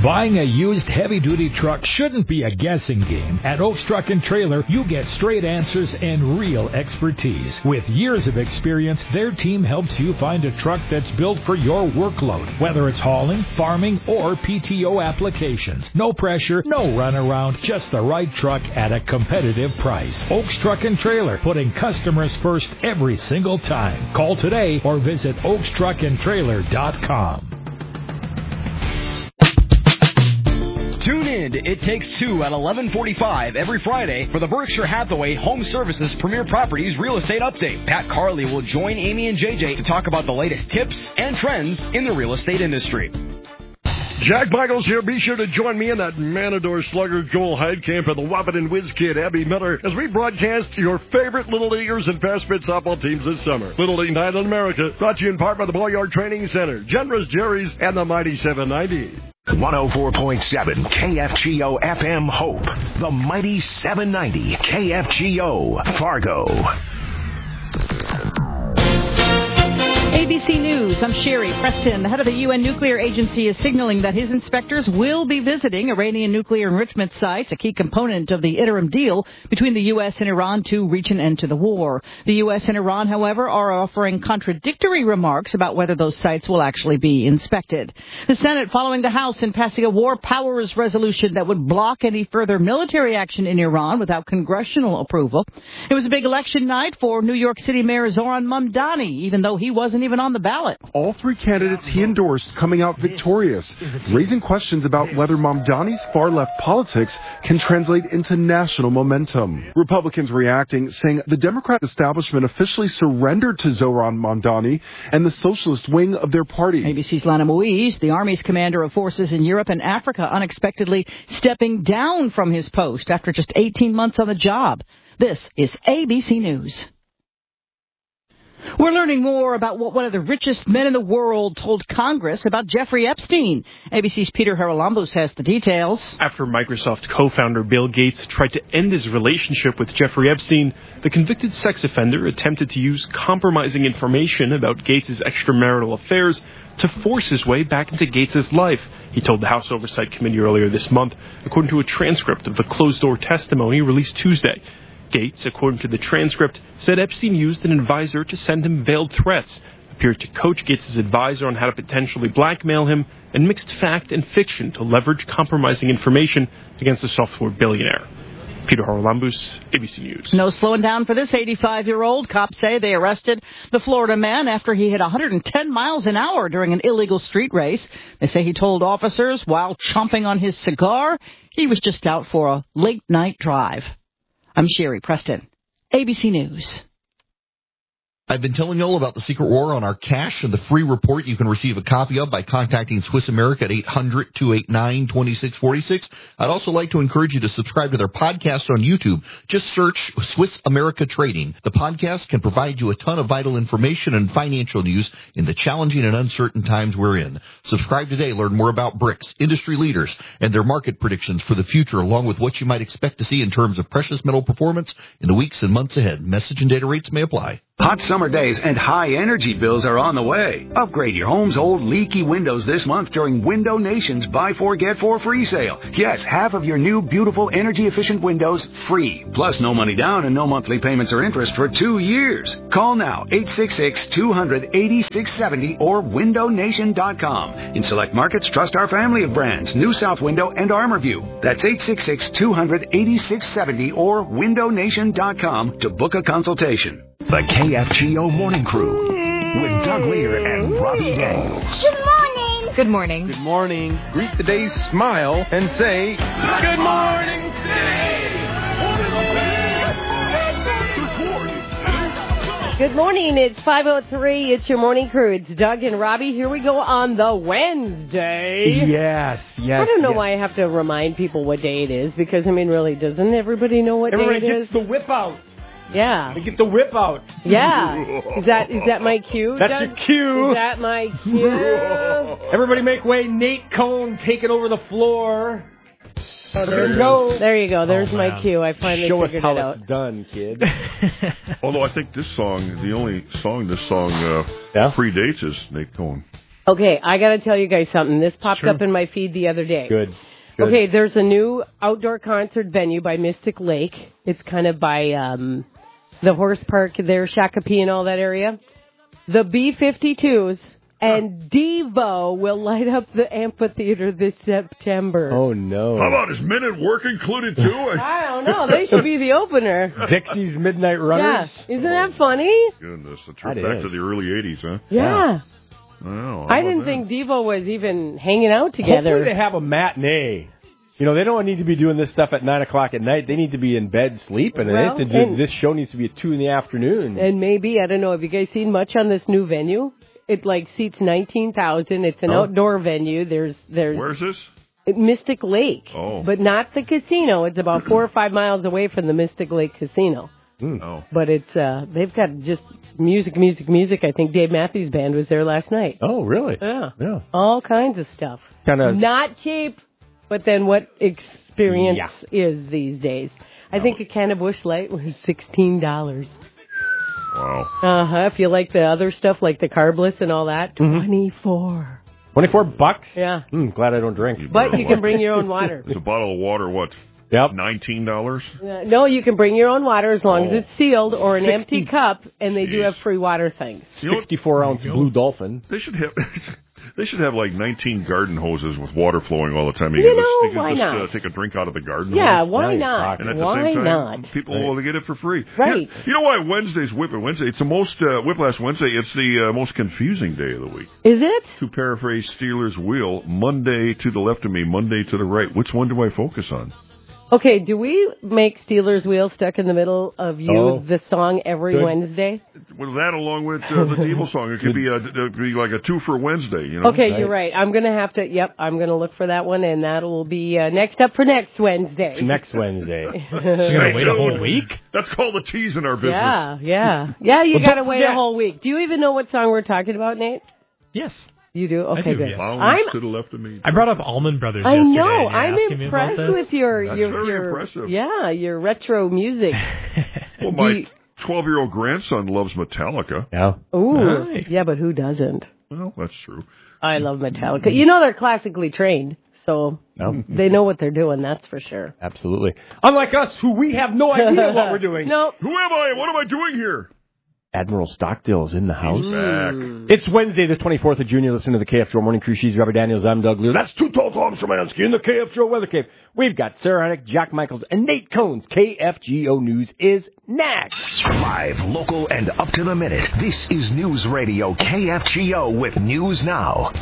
Buying a used heavy-duty truck shouldn't be a guessing game. At Oaks Truck and Trailer, you get straight answers and real expertise. With years of experience, their team helps you find a truck that's built for your workload, whether it's hauling, farming, or PTO applications. No pressure, no runaround, just the right truck at a competitive price. Oaks Truck and Trailer, putting customers first every single time. Call today or visit oakstruckandtrailer.com. Tune in to It Takes Two at 11:45 every Friday for the Berkshire Hathaway Home Services Premier Properties Real Estate Update. Pat Carley will join Amy and JJ to talk about the latest tips and trends in the real estate industry. Jack Michaels here. Be sure to join me in that Matador Slugger Joel Heidkamp and the Wahpeton Whiz Kid Abby Miller as we broadcast your favorite Little Leaguers and Fast Pitch softball teams this summer. Little League Night in America, brought to you in part by the Boyard Training Center, Generous Jerry's, and the Mighty 790. 104.7 KFGO FM Hope, the Mighty 790 KFGO Fargo. ABC News, I'm Sherry Preston. The head of the UN Nuclear Agency is signaling that his inspectors will be visiting Iranian nuclear enrichment sites, a key component of the interim deal between the U.S. and Iran to reach an end to the war. The U.S. and Iran, however, are offering contradictory remarks about whether those sites will actually be inspected. The Senate following the House in passing a war powers resolution that would block any further military action in Iran without congressional approval. It was a big election night for New York City Mayor Zohran Mamdani, even though he wasn't even on the ballot. All three candidates he endorsed coming out victorious, raising questions about whether Mamdani's far-left politics can translate into national momentum. Republicans reacting, saying the Democrat establishment officially surrendered to Zohran Mamdani and the socialist wing of their party. ABC's Lana Moise, the Army's commander of forces in Europe and Africa, unexpectedly stepping down from his post after just 18 months on the job. This is ABC News. We're learning more about what one of the richest men in the world told Congress about Jeffrey Epstein. ABC's Peter Haralambous has the details. After Microsoft co-founder Bill Gates tried to end his relationship with Jeffrey Epstein, the convicted sex offender attempted to use compromising information about Gates' extramarital affairs to force his way back into Gates' life, he told the House Oversight Committee earlier this month, according to a transcript of the closed-door testimony released Tuesday. Gates, according to the transcript, said Epstein used an advisor to send him veiled threats, appeared to coach Gates' advisor on how to potentially blackmail him, and mixed fact and fiction to leverage compromising information against the software billionaire. Peter Haralambous, ABC News. No slowing down for this 85-year-old. Cops say they arrested the Florida man after he hit 110 miles an hour during an illegal street race. They say he told officers while chomping on his cigar he was just out for a late-night drive. I'm Sherry Preston, ABC News. I've been telling you all about the secret war on our cash and the free report you can receive a copy of by contacting Swiss America at 800-289-2646. I'd also like to encourage you to subscribe to their podcast on YouTube. Just search Swiss America Trading. The podcast can provide you a ton of vital information and financial news in the challenging and uncertain times we're in. Subscribe today. Learn more about BRICS, industry leaders, and their market predictions for the future, along with what you might expect to see in terms of precious metal performance in the weeks and months ahead. Message and data rates may apply. Hot summer days and high energy bills are on the way. Upgrade your home's old leaky windows this month during Window Nation's Buy 4 Get 4 free sale. Yes, half of your new beautiful energy efficient windows free. Plus no money down and no monthly payments or interest for 2 years. Call now 866-200-8670 or windownation.com. In select markets, trust our family of brands, New South Window and ArmorView. That's 866-200-8670 or windownation.com to book a consultation. The KFGO Morning Crew with Doug Lear and Robbie Daniels. Good morning. Good morning. Good morning. Greet the day, smile, and say, Good morning, Good morning. It's 5:03. It's your morning crew. It's Doug and Robbie. Here we go on the Wednesday. Yes. I don't know why I have to remind people what day it is, because, really, doesn't everybody know what day it is? Everybody gets the whip out. Yeah. They get the whip out. Yeah. Is that my cue? That's your cue. Is that my cue? Everybody make way. Nate Cohn taking over the floor. Oh, there you go. There you go. There's my cue. I finally figured it out. Show us how it's done, kid. Although I think this song, the only song this song predates is Nate Cohn. Okay, I got to tell you guys something. This popped up in my feed the other day. Good. Okay, there's a new outdoor concert venue by Mystic Lake. It's kind of by the horse park there, Shakopee and all that area. The B-52s and Devo will light up the amphitheater this September. Oh, no. How about, is Men at Work included, too? I don't know. They should be the opener. Dixie's Midnight Runners? Yeah. Isn't that funny? Goodness, a trip back to the early 80s, huh? Yeah. Wow, I didn't think Devo was even hanging out together. Hopefully they have a matinee. You know, they don't need to be doing this stuff at 9 o'clock at night. They need to be in bed sleeping. Well, This show needs to be at 2 in the afternoon. And maybe, I don't know, have you guys seen much on this new venue? It, seats 19,000. It's an outdoor venue. There's. Where's this? Mystic Lake. Oh. But not the casino. It's about 4 or 5 miles away from the Mystic Lake Casino. Oh. But it's, they've got just music. I think Dave Matthews Band was there last night. Oh, really? Yeah. Yeah. All kinds of stuff. Not cheap, but then what experience is these days. I think a can of Busch Light was $16. Wow. If you like the other stuff, like the carbless and all that, $24. $24? Yeah. Glad I don't drink. But you can bring your own water. It's a bottle of water, what? Yep. $19? No, you can bring your own water as long as it's sealed or an empty cup, and they do have free water things. 64-ounce Blue Dolphin. They should have... They should have 19 garden hoses with water flowing all the time. You can why just not? Take a drink out of the garden. Yeah, hose. why not? And at why the same time, not? people will get it for free. Right. Yeah, you know why Wednesday's Whipping Wednesday? It's the most Whiplash Wednesday. It's the most confusing day of the week. Is it? To paraphrase Steelers' wheel, Monday to the left of me, Monday to the right. Which one do I focus on? Okay, do we make Steelers Wheel Stuck in the Middle of You the song every Wednesday? Well, that along with the Devo song. It could be like a 2 for Wednesday, you know? Okay, you're right. I'm going to have to, I'm going to look for that one, and that will be next up for next Wednesday. Next Wednesday. You're going to wait a whole week? That's called the tease in our business. Yeah, you got to wait a whole week. Do you even know what song we're talking about, Nate? Yes. You do? Okay, I do, good. yes. I'm to the left of me. I brought up Allman Brothers I yesterday. know. I'm impressed with your impressive. Yeah, your retro music. Well, my 12-year-old grandson loves Metallica. Yeah. Ooh. Nice. Yeah, but who doesn't? Well, that's true. I love Metallica. You know they're classically trained, so they know what they're doing, that's for sure. Absolutely. Unlike us, who we have no idea what we're doing. No. Who am I? What am I doing here? Admiral Stockdale is in the house. He's back. It's Wednesday, the 24th of June. You're listening to the KFGO Morning Crew. She's Robert Daniels. I'm Doug Lear. That's Too Tall Tom Szymanski in the KFGO Weather Cave. We've got Sarah Henick, Jack Michaels, and Nate Cones. KFGO News is next. Live, local, and up to the minute. This is News Radio KFGO with News Now.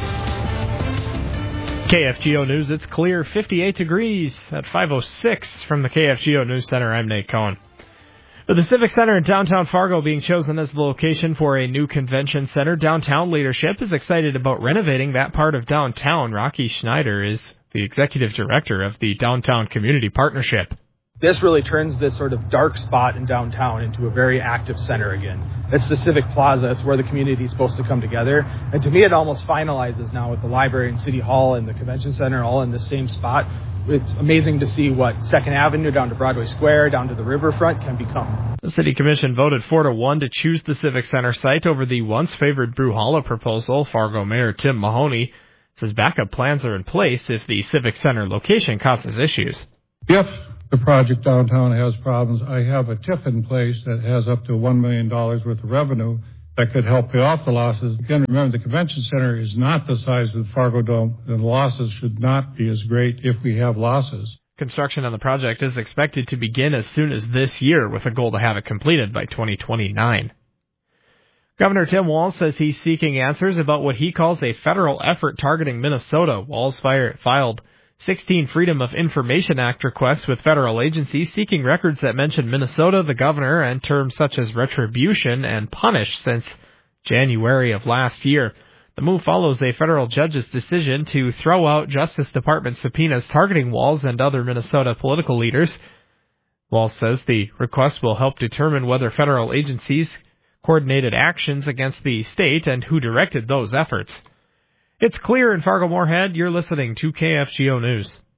KFGO News, it's clear, 58 degrees at 5:06 from the KFGO News Center. I'm Nate Cohen. With the Civic Center in downtown Fargo being chosen as the location for a new convention center, downtown leadership is excited about renovating that part of downtown. Rocky Schneider is the executive director of the Downtown Community Partnership. This really turns this sort of dark spot in downtown into a very active center again. It's the Civic Plaza. It's where the community is supposed to come together. And to me, it almost finalizes now with the library and City Hall and the convention center all in the same spot. It's amazing to see what 2nd Avenue down to Broadway Square, down to the riverfront can become. The City Commission voted 4-1 to choose the Civic Center site over the once-favored Brewhalla proposal. Fargo Mayor Tim Mahoney says backup plans are in place if the Civic Center location causes issues. If the project downtown has problems, I have a TIF in place that has up to $1 million worth of revenue that could help pay off the losses. Again, remember, the convention center is not the size of the Fargo Dome, and the losses should not be as great if we have losses. Construction on the project is expected to begin as soon as this year, with a goal to have it completed by 2029. Governor Tim Walz says he's seeking answers about what he calls a federal effort targeting Minnesota. Walz filed 16 Freedom of Information Act requests with federal agencies seeking records that mention Minnesota, the governor, and terms such as retribution and punish since January of last year. The move follows a federal judge's decision to throw out Justice Department subpoenas targeting Walz and other Minnesota political leaders. Walz says the request will help determine whether federal agencies coordinated actions against the state and who directed those efforts. It's clear in Fargo-Moorhead. You're listening to KFGO News.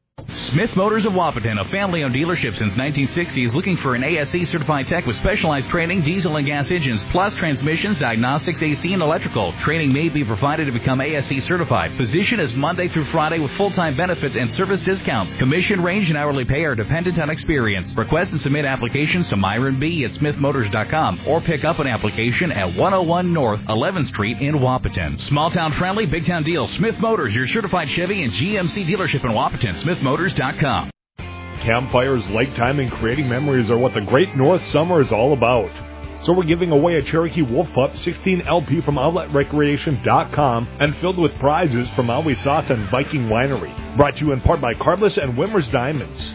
Smith Motors of Wapaton, a family-owned dealership since 1960, is looking for an ASE certified tech with specialized training, diesel and gas engines, plus transmissions, diagnostics, AC, and electrical. Training may be provided to become ASE certified. Position is Monday through Friday with full-time benefits and service discounts. Commission range and hourly pay are dependent on experience. Request and submit applications to Myron B. at smithmotors.com or pick up an application at 101 North 11th Street in Wapaton. Small-town friendly, big-town deal. Smith Motors, your certified Chevy and GMC dealership in Wapaton. smithmotors.com. Campfires, light time, and creating memories are what the Great North Summer is all about. So we're giving away a Cherokee Wolf Pup 16 LP from OutletRecreation.com and filled with prizes from Maui Sauce and Viking Winery. Brought to you in part by Carbless and Wimmer's Diamonds.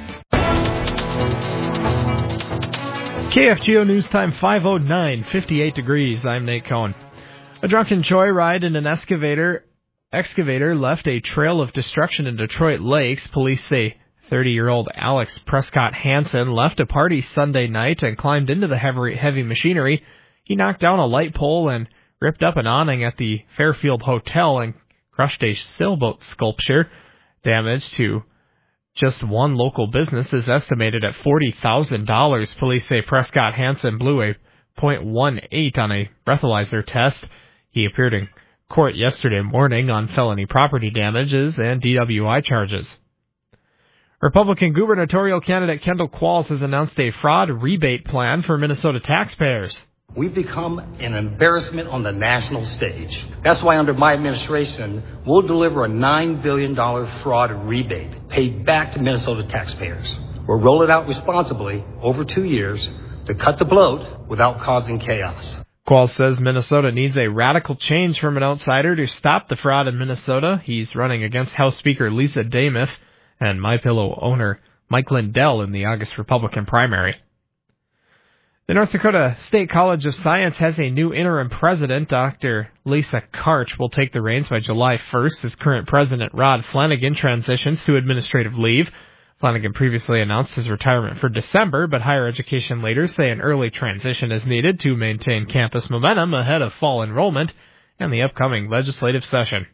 KFGO News Time 5:09, 58 degrees. I'm Nate Cohn. A drunken joyride in an excavator left a trail of destruction in Detroit Lakes. Police say 30-year-old Alex Prescott Hansen left a party Sunday night and climbed into the heavy machinery. He knocked down a light pole and ripped up an awning at the Fairfield Hotel and crushed a sailboat sculpture. Damage to just one local business is estimated at $40,000. Police say Prescott Hansen blew a .18 on a breathalyzer test. He appeared in court yesterday morning on felony property damages and DWI charges. Republican gubernatorial candidate Kendall Qualls has announced a fraud rebate plan for Minnesota taxpayers. We've become an embarrassment on the national stage. That's why under my administration, we'll deliver a $9 billion fraud rebate paid back to Minnesota taxpayers. We'll roll it out responsibly over 2 years to cut the bloat without causing chaos. Qualls says Minnesota needs a radical change from an outsider to stop the fraud in Minnesota. He's running against House Speaker Lisa Damiff and MyPillow owner Mike Lindell in the August Republican primary. The North Dakota State College of Science has a new interim president. Dr. Lisa Karch will take the reins by July 1st as current president Rod Flanagan transitions to administrative leave. Flanagan previously announced his retirement for December, but higher education leaders say an early transition is needed to maintain campus momentum ahead of fall enrollment and the upcoming legislative session.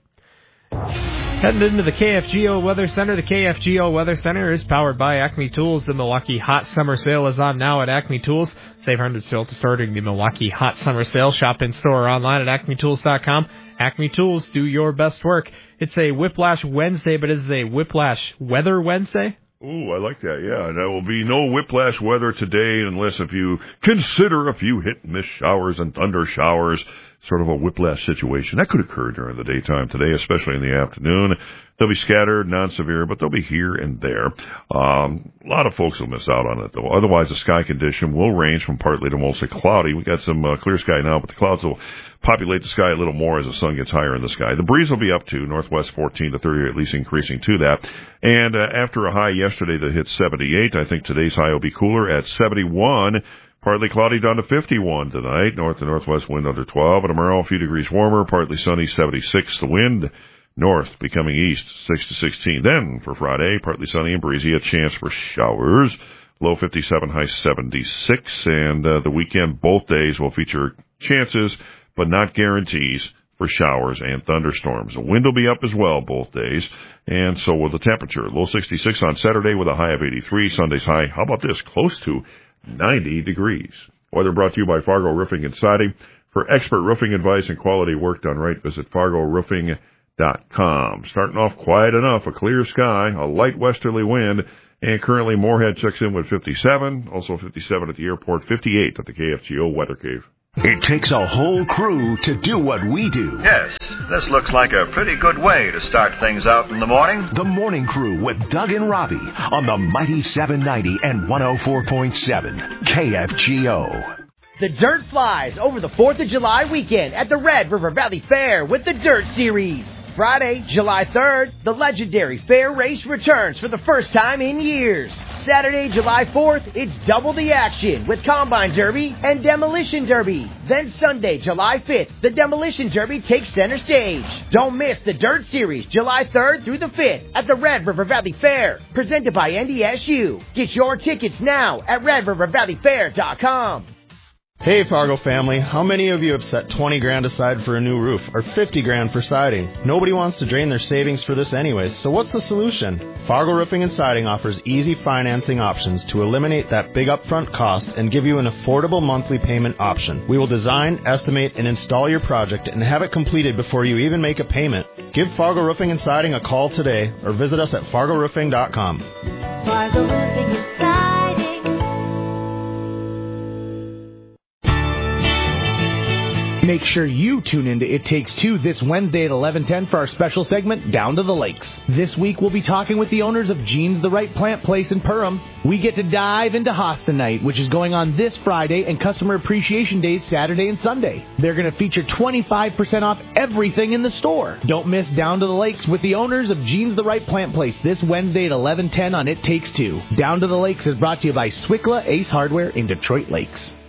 Heading into the KFGO Weather Center. The KFGO Weather Center is powered by Acme Tools. The Milwaukee Hot Summer Sale is on now at Acme Tools. Save hundreds still to starting the Milwaukee Hot Summer Sale. Shop in store or online at acmetools.com. Acme Tools, do your best work. It's a Whiplash Wednesday, but is it a Whiplash Weather Wednesday? Ooh, I like that, yeah. And there will be no whiplash weather today unless if you consider a few hit-and-miss showers and thunder showers, sort of a whiplash situation. That could occur during the daytime today, especially in the afternoon. They'll be scattered, non-severe, but they'll be here and there. A lot of folks will miss out on it, though. Otherwise, the sky condition will range from partly to mostly cloudy. We got some clear sky now, but the clouds will populate the sky a little more as the sun gets higher in the sky. The breeze will be up to northwest 14 to 30, at least increasing to that. And after a high yesterday that hit 78, I think today's high will be cooler at 71. Partly cloudy down to 51 tonight. North to northwest wind under 12. And tomorrow, a few degrees warmer. Partly sunny, 76. The wind north becoming east, 6 to 16. Then for Friday, partly sunny and breezy. A chance for showers. Low 57, high 76. And the weekend, both days will feature chances, but not guarantees for showers and thunderstorms. The wind will be up as well both days. And so will the temperature. Low 66 on Saturday with a high of 83. Sunday's high, how about this? Close to 90 degrees. Weather brought to you by Fargo Roofing and Siding. For expert roofing advice and quality work done right, visit FargoRoofing.com. Starting off quiet enough, a clear sky, a light westerly wind, and currently Moorhead checks in with 57, also 57 at the airport, 58 at the KFGO Weather Cave. It takes a whole crew to do what we do. Yes, this looks like a pretty good way to start things out in the morning. The Morning Crew with Doug and Robbie on the mighty 790 and 104.7 KFGO. The Dirt flies over the 4th of July weekend at the Red River Valley Fair with the Dirt Series. Friday, July 3rd, the legendary fair race returns for the first time in years. Saturday, July 4th, it's double the action with Combine Derby and Demolition Derby. Then Sunday, July 5th, the Demolition Derby takes center stage. Don't miss the Dirt Series, July 3rd through the 5th at the Red River Valley Fair, presented by NDSU. Get your tickets now at RedRiverValleyFair.com. Hey Fargo family, how many of you have set 20 grand aside for a new roof or 50 grand for siding? Nobody wants to drain their savings for this anyways, so what's the solution? Fargo Roofing and Siding offers easy financing options to eliminate that big upfront cost and give you an affordable monthly payment option. We will design, estimate, and install your project and have it completed before you even make a payment. Give Fargo Roofing and Siding a call today or visit us at fargoroofing.com. Fargo Roofing and Siding. Make sure you tune into It Takes Two this Wednesday at 11:10 for our special segment, Down to the Lakes. This week, we'll be talking with the owners of Jean's The Right Plant Place in Perham. We get to dive into Hosta Night, which is going on this Friday, and Customer Appreciation Days Saturday and Sunday. They're going to feature 25% off everything in the store. Don't miss Down to the Lakes with the owners of Jean's The Right Plant Place this Wednesday at 11:10 on It Takes Two. Down to the Lakes is brought to you by Swickla Ace Hardware in Detroit Lakes.